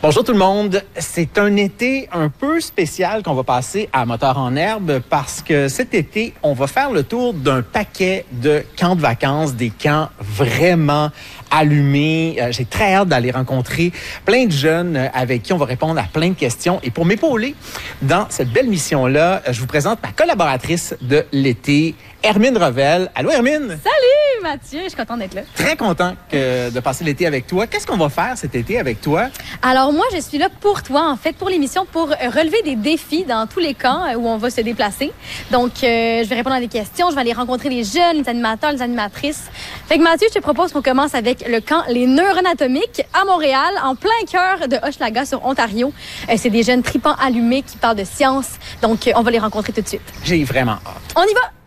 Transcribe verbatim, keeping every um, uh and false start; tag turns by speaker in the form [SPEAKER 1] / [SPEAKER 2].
[SPEAKER 1] Bonjour tout le monde. C'est un été un peu spécial qu'on va passer à Moteur en Herbe parce que cet été, on va faire le tour d'un paquet de camps de vacances, des camps vraiment allumés. Euh, j'ai très hâte d'aller rencontrer plein de jeunes avec qui on va répondre à plein de questions. Et pour m'épauler dans cette belle mission-là, je vous présente ma collaboratrice de l'été, Hermine Revel. Allô, Hermine?
[SPEAKER 2] Salut, Mathieu. Je suis contente d'être là.
[SPEAKER 1] Très content que, de passer l'été avec toi. Qu'est-ce qu'on va faire cet été avec toi?
[SPEAKER 2] Alors, moi, je suis là pour toi, en fait, pour l'émission, pour relever des défis dans tous les camps où on va se déplacer. Donc, euh, je vais répondre à des questions. Je vais aller rencontrer les jeunes, les animateurs, les animatrices. Fait que, Mathieu, je te propose qu'on commence avec le camp Les Neuronatomiques à Montréal, en plein cœur de Hochelaga, sur Ontario. Euh, c'est des jeunes tripants allumés qui parlent de science. Donc, euh, on va les rencontrer tout de suite.
[SPEAKER 1] J'ai vraiment hâte.
[SPEAKER 2] On y va!